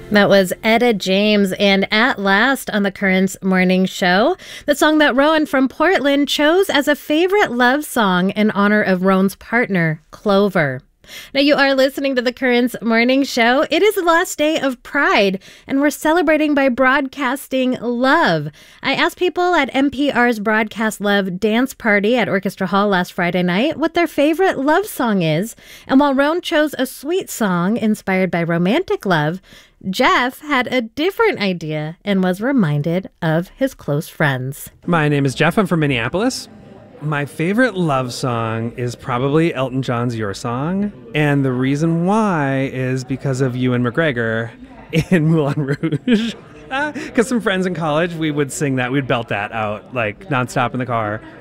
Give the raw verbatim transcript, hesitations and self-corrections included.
That was Etta James and At Last on the Currents Morning Show. The song that Rowan from Portland chose as a favorite love song in honor of Rowan's partner, Clover. Now, you are listening to the Currents Morning Show. It is the last day of Pride, and we're celebrating by broadcasting love. I asked people at N P R's Broadcast Love dance party at Orchestra Hall last Friday night what their favorite love song is. And while Rowan chose a sweet song inspired by romantic love, Jeff had a different idea and was reminded of his close friends. My name is Jeff. I'm from Minneapolis. My favorite love song is probably Elton John's Your Song. And the reason why is because of Ewan McGregor in Moulin Rouge. Because some friends in college, we would sing that. We'd belt that out like nonstop in the car